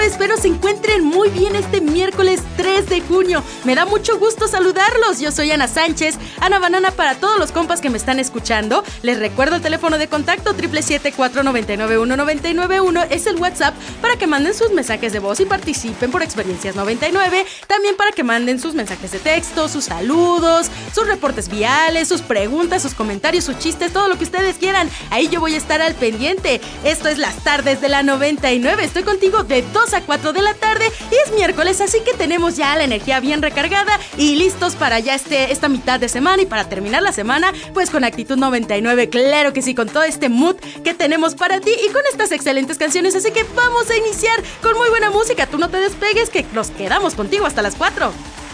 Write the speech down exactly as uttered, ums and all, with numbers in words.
Espero se encuentren muy bien este miércoles tres de junio. Me da mucho gusto saludarlos. Yo soy Ana Sánchez, Ana Banana para todos los compas que me están escuchando. Les recuerdo el teléfono de contacto siete siete siete, cuatro nueve nueve, uno nueve nueve uno. Es el WhatsApp para que manden sus mensajes de voz y participen por Experiencias noventa y nueve. También para que manden sus mensajes de texto, sus saludos, sus reportes viales, sus preguntas, sus comentarios, sus chistes, todo lo que ustedes quieran. Ahí yo voy a estar al pendiente. Esto es Las Tardes de la noventa y nueve. Estoy contigo de dos a cuatro de la tarde y es miércoles, así que tenemos ya la energía bien recargada y listos para ya este, esta mitad de semana y para terminar la semana pues con actitud noventa y nueve. Claro que sí, con todo este mood que tenemos para ti y con estas excelentes canciones, así que vamos a iniciar con muy buena música. Tú no te despegues, que nos quedamos contigo hasta las cuatro.